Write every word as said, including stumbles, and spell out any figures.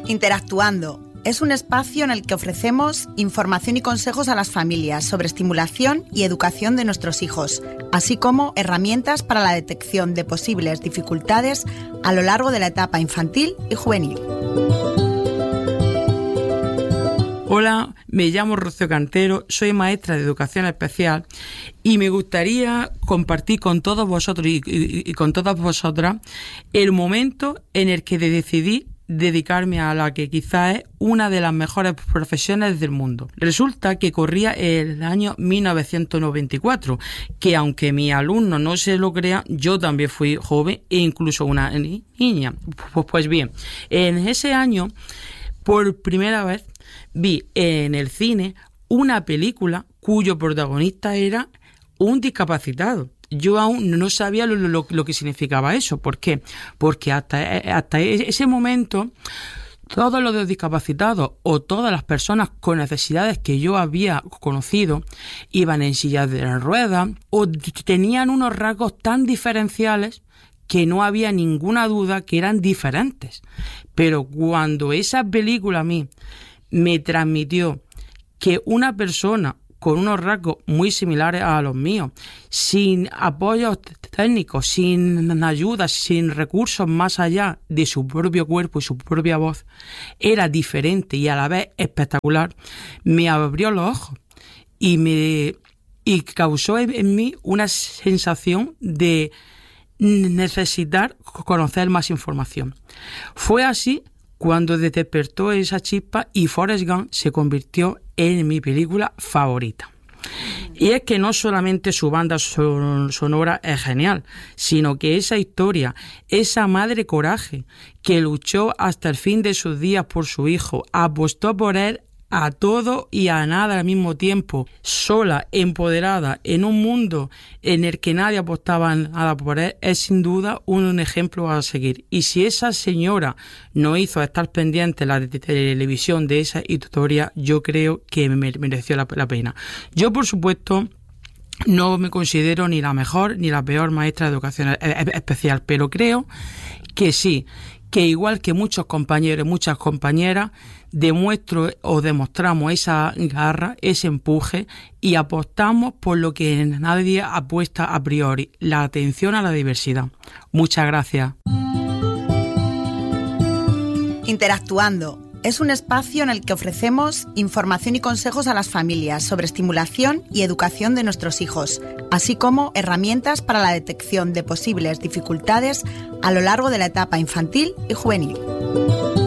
Interactuando es un espacio en el que ofrecemos información y consejos a las familias sobre estimulación y educación de nuestros hijos, así como herramientas para la detección de posibles dificultades a lo largo de la etapa infantil y juvenil. Hola, me llamo Rocío Cantero, soy maestra de educación especial y me gustaría compartir con todos vosotros y, y, y con todas vosotras el momento en el que decidí dedicarme a la que quizás es una de las mejores profesiones del mundo. Resulta que corría el año mil novecientos noventa y cuatro, que aunque mis alumnos no se lo crean, yo también fui joven e incluso una niña. Pues, pues bien, en ese año, por primera vez, vi en el cine una película cuyo protagonista era un discapacitado. Yo aún no sabía lo, lo, lo que significaba eso. ¿Por qué? Porque hasta, hasta ese momento todos los discapacitados o todas las personas con necesidades que yo había conocido iban en sillas de ruedas o tenían unos rasgos tan diferenciales que no había ninguna duda que eran diferentes. Pero cuando esa película a mí me transmitió que una persona con unos rasgos muy similares a los míos, sin apoyos técnicos, sin ayuda, sin recursos más allá de su propio cuerpo y su propia voz, era diferente y a la vez espectacular, me abrió los ojos y me y causó en mí una sensación de necesitar conocer más información. Fue así cuando despertó esa chispa y Forrest Gump se convirtió en mi película favorita. Y es que no solamente su banda son, sonora es genial, sino que esa historia, esa madre coraje que luchó hasta el fin de sus días por su hijo, apostó por él a todo y a nada al mismo tiempo, sola, empoderada, en un mundo en el que nadie apostaba nada por él, es sin duda un ejemplo a seguir. Y si esa señora no hizo estar pendiente la de televisión de esa historia, yo creo que me mereció la, la pena. Yo, por supuesto, no me considero ni la mejor ni la peor maestra de educación especial, pero creo que sí, que igual que muchos compañeros y muchas compañeras, demuestro o demostramos esa garra, ese empuje y apostamos por lo que nadie apuesta a priori, la atención a la diversidad. Muchas gracias. Interactuando es un espacio en el que ofrecemos información y consejos a las familias sobre estimulación y educación de nuestros hijos, así como herramientas para la detección de posibles dificultades a lo largo de la etapa infantil y juvenil.